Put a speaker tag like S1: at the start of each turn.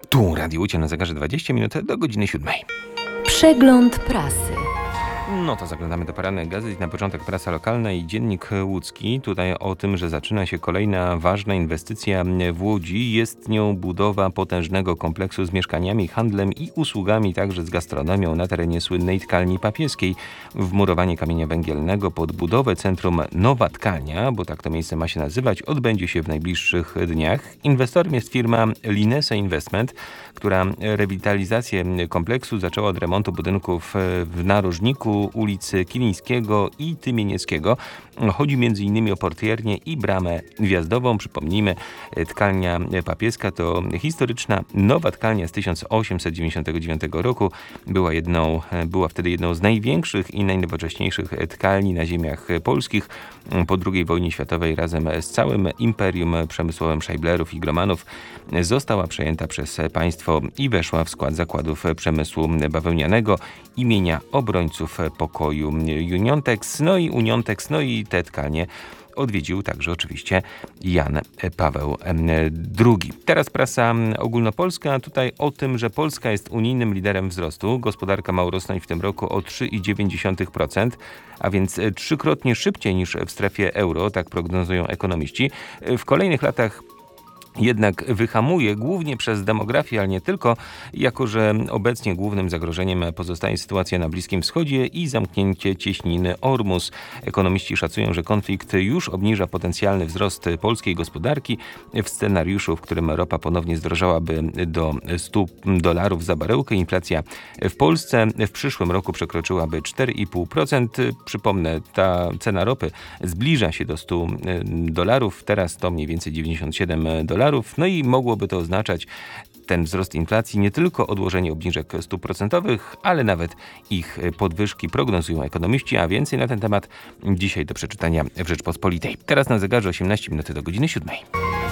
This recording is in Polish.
S1: Tu Radio Łycie na zegarze 20 minut do godziny 7.
S2: Przegląd prasy.
S1: No to zaglądamy do porannych gazet. Na początek prasa lokalna i Dziennik Łódzki. Tutaj o tym, że zaczyna się kolejna ważna inwestycja w Łodzi. Jest nią budowa potężnego kompleksu z mieszkaniami, handlem i usługami, także z gastronomią na terenie słynnej tkalni papieskiej. Wmurowanie kamienia węgielnego pod budowę centrum Nowa Tkalnia, bo tak to miejsce ma się nazywać, odbędzie się w najbliższych dniach. Inwestorem jest firma Linese Investment, która rewitalizację kompleksu zaczęła od remontu budynków w narożniku ulicy Kilińskiego i Tymienieckiego. Chodzi m.in. o portiernię i bramę wjazdową. Przypomnijmy, tkalnia papieska to historyczna nowa tkalnia z 1899 roku. Była wtedy jedną z największych i najnowocześniejszych tkalni na ziemiach polskich. Po II wojnie światowej razem z całym imperium przemysłowym Scheiblerów i Gromanów została przejęta przez państwo i weszła w skład zakładów przemysłu bawełnianego imienia obrońców pokoju Uniontex. No i te tkalnie odwiedził także oczywiście Jan Paweł II. Teraz prasa ogólnopolska. Tutaj o tym, że Polska jest unijnym liderem wzrostu. Gospodarka ma urosnąć w tym roku o 3,9%, a więc trzykrotnie szybciej niż w strefie euro, tak prognozują ekonomiści. W kolejnych latach jednak wyhamuje głównie przez demografię, ale nie tylko, jako że obecnie głównym zagrożeniem pozostaje sytuacja na Bliskim Wschodzie i zamknięcie cieśniny Ormus. Ekonomiści szacują, że konflikt już obniża potencjalny wzrost polskiej gospodarki. W scenariuszu, w którym ropa ponownie zdrożałaby do $100 za baryłkę, inflacja w Polsce w przyszłym roku przekroczyłaby 4,5%. Przypomnę, ta cena ropy zbliża się do $100, teraz to mniej więcej $97. No i mogłoby to oznaczać ten wzrost inflacji, nie tylko odłożenie obniżek stóp procentowych, ale nawet ich podwyżki, prognozują ekonomiści, a więcej na ten temat dzisiaj do przeczytania w Rzeczpospolitej. Teraz na zegarze 18 minut do godziny 7.